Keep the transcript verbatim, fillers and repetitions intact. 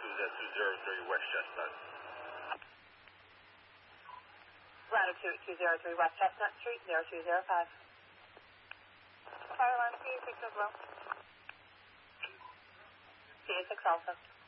two zero three West Chestnut. Latitude two zero three West Chestnut Street, zero two zero five. Fire alarm P A six as well. P A six also.